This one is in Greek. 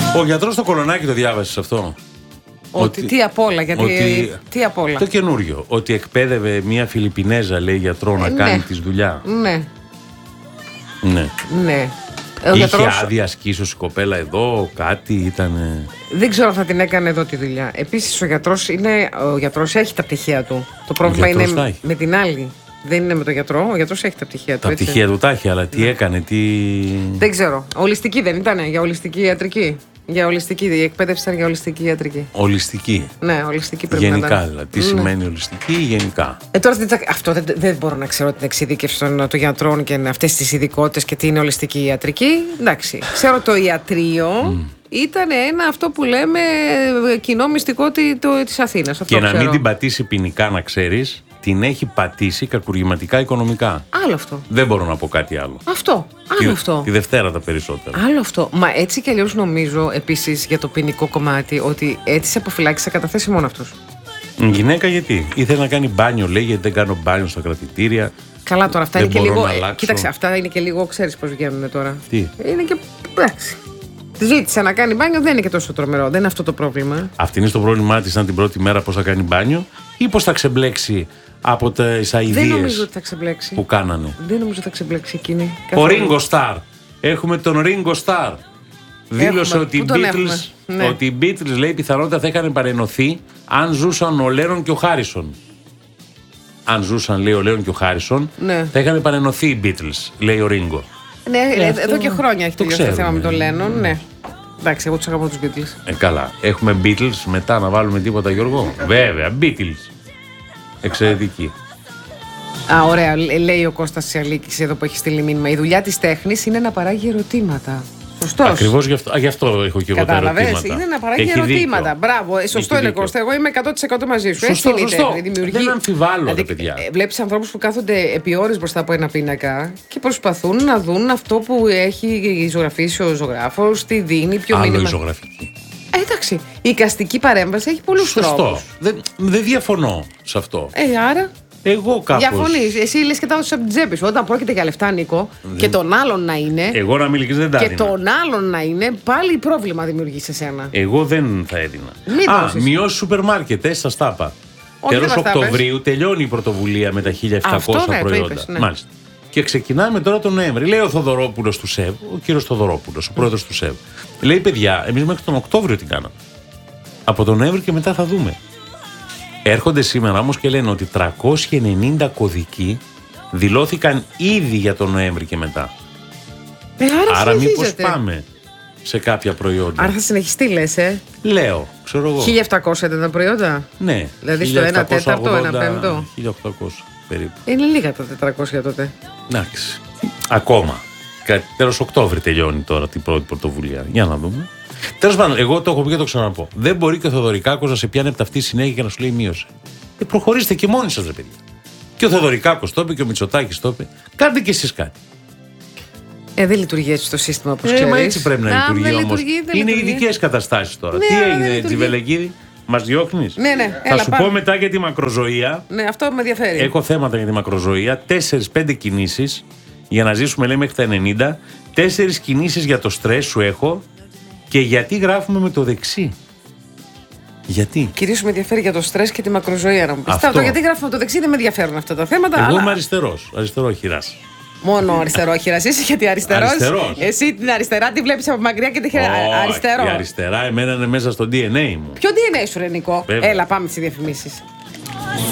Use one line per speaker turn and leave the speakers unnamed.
Ο γιατρός στο Κολονάκι το διάβασες αυτό?
Ότι τι απ' όλα, γιατί. Τι απ' όλα.
Το καινούριο. Ότι εκπαίδευε μια Φιλιππινέζα, λέει, γιατρό να κάνει τη δουλειά.
Ναι.
Ναι. Είχε άδεια ασκήσεως η κοπέλα εδώ, κάτι ήταν.
Δεν ξέρω αν θα την έκανε εδώ τη δουλειά. Επίσης ο γιατρός έχει τα πτυχία του. Το πρόβλημα είναι με την άλλη. Δεν είναι με τον γιατρό. Ο γιατρός έχει τα πτυχία του.
Τα πτυχία του τα έχει, αλλά τι έκανε, τι.
Δεν ξέρω. Ολιστική δεν ήταν, για ολιστική ιατρική. Για ολιστική, η εκπαίδευση ήταν για ολιστική ιατρική.
Ολιστική.
Ναι, ολιστική πρέπει
γενικά,
να ήταν.
Δηλαδή. Τι σημαίνει ολιστική ή γενικά?
Τώρα αυτό δεν μπορώ να ξέρω την εξειδίκευση των γιατρών και αυτές τις ειδικότητες και τι είναι ολιστική ιατρική. Εντάξει. Ξέρω το ιατρείο. Ήταν αυτό που λέμε κοινό μυστικό της Αθήνας.
Και να μην την πατήσει ποινικά, να ξέρεις, την έχει πατήσει κακουργηματικά οικονομικά.
Άλλο αυτό.
Δεν μπορώ να πω κάτι άλλο.
Αυτό.
Τη Δευτέρα τα περισσότερα.
Άλλο αυτό. Μα έτσι κι αλλιώς νομίζω επίσης για το ποινικό κομμάτι ότι έτσι σε αποφυλάξει θα καταθέσει μόνο αυτός.
Γυναίκα γιατί? Ήθελε να κάνει μπάνιο, λέει, γιατί δεν κάνω μπάνιο στα κρατητήρια.
Καλά, τώρα αυτά είναι και λίγο. Κοίταξε, αυτά είναι και λίγο, ξέρεις πώς βγαίνουν τώρα.
Τι?
Είναι και. Εντάξει. Ζήτησε να κάνει μπάνιο, δεν είναι και τόσο τρομερό. Δεν είναι αυτό το πρόβλημα.
Αυτή είναι στο πρόβλημά της, αν την πρώτη μέρα πώς θα κάνει μπάνιο ή πώς θα ξεμπλέξει από τις αηδίες.
Δεν νομίζω ότι θα ξεμπλέξει.
Που κάνανε.
Δεν νομίζω ότι θα ξεμπλέξει εκείνη.
Ο Ringo Starr. Έχουμε τον Ringo Starr. Δήλωσε ότι οι Beatles, λέει, πιθανότητα θα είχαν παρενωθεί αν ζούσαν ο Λένον και ο Χάρισον. Αν ζούσαν, λέει, ο Λένον και ο Χάρισον, θα είχαν παρενωθεί οι Beatles, λέει ο Ringo.
Ναι, εδώ και χρόνια έχει τελειώσει το θέμα με τον Λένον, ναι. Εντάξει, εγώ τους αγαπώ τους Beatles.
Καλά. Έχουμε Beatles μετά να βάλουμε τίποτα, Γιώργο? Βέβαια, Beatles. Εξαιρετική.
Ωραία. Λέει ο Κώστας Σιαλίκης εδώ που έχει στείλει μήνυμα. Η δουλειά της τέχνης είναι να παράγει ερωτήματα. Σωστός.
Ακριβώς γι' αυτό έχω και εγώ τα ερωτήματα.
Είναι να παράγει ερωτήματα. Μπράβο. Σωστό είναι, Κώστα. Εγώ είμαι 100% μαζί σου.
Σωστό. Δεν αμφιβάλλω, δηλαδή, παιδιά.
Βλέπεις ανθρώπους που κάθονται επί ώρες μπροστά από ένα πίνακα και προσπαθούν να δουν αυτό που έχει ζωγραφίσει ο ζωγράφος, τι δίνει, ποιο μήνυμα.
Άλλο η ζωγραφική.
Εντάξει. Η εικαστική παρέμβαση έχει πολλούς τρόπους.
Δεν διαφωνώ σε αυτό.
Άρα.
Εγώ κάπως.
Διαφωνείς. Εσύ λες και τα έδωσες από την τσέπη σου. Όταν πρόκειται για λεφτά, Νίκο, και τον άλλον να είναι.
Εγώ να μιλήσεις δεν τα έδινα.
Και τον άλλον να είναι, πάλι πρόβλημα δημιουργεί σε σένα.
Εγώ δεν θα έδινα. Μειώσει σούπερ μάρκετ, σας τα είπα. Τέλος Οκτωβρίου τελειώνει η πρωτοβουλία με τα 1.700 προϊόντα.
Ναι.
Μάλιστα. Και ξεκινάμε τώρα τον Νοέμβρη. Λέει ο Θοδωρόπουλος του ΣΕΒ, ο κύριος Θοδωρόπουλος, ο πρόεδρος του ΣΕΒ. Λέει, παιδιά, εμείς μέχρι τον Οκτώβριο την κάναμε. Από τον Νοέμβρη και μετά θα δούμε. Έρχονται σήμερα όμως και λένε ότι 390 κωδικοί δηλώθηκαν ήδη για τον Νοέμβρη και μετά. Άρα μήπως πάμε σε κάποια προϊόντα.
Άρα θα συνεχιστεί, λες,
Λέω, ξέρω εγώ.
1.700 ήταν τα προϊόντα.
Ναι.
Δηλαδή στο 1 τέταρτο, 1 πέμπτο.
1.800 περίπου.
Είναι λίγα τα 400 τότε.
Εντάξει. Ακόμα. Τέλος Οκτώβρη τελειώνει τώρα την πρώτη πρωτοβουλία. Για να δούμε. Τέλος πάντων, εγώ το έχω πει και το ξαναπώ. Δεν μπορεί και ο Θοδωρικάκος να σε πιάνει από τα αυτή συνέχεια και να σου λέει μείωσε. Προχωρήστε και μόνοι σας, ρε παιδιά. Και ο Θοδωρικάκος το είπε και ο Μητσοτάκης το είπε. Κάντε κι εσείς κάτι.
Δεν λειτουργεί έτσι το σύστημα, όπως ξέρεις.
Μα έτσι πρέπει να λειτουργεί όμως. Είναι ειδικές καταστάσεις τώρα. Τι έγινε, Τζιβελεκίδη, μας διώχνεις?
Ναι.
Θα σου πω μετά για τη μακροζωία.
Ναι, αυτό με ενδιαφέρει.
Έχω θέματα για τη μακροζωία. 4-5 κινήσεις για να ζήσουμε, λέει, μέχρι τα 90. 4 κινήσεις για το στρες σου έχω. Και γιατί γράφουμε με το δεξί? Γιατί?
Κυρίως με ενδιαφέρει για το στρες και τη μακροζωία, να μου πεις. Γιατί γράφουμε με το δεξί, δεν με ενδιαφέρουν αυτά τα θέματα.
Εγώ είμαι αριστερός. Αριστερόχειρας.
Μόνο αριστερόχειρας είσαι, γιατί αριστερός. Εσύ την αριστερά τη βλέπεις από μακριά και τη αριστερό.
Η αριστερά εμένα είναι μέσα στο DNA μου.
Ποιο DNA σου, ρε Νικό? Έλα, πάμε στις διαφημίσεις.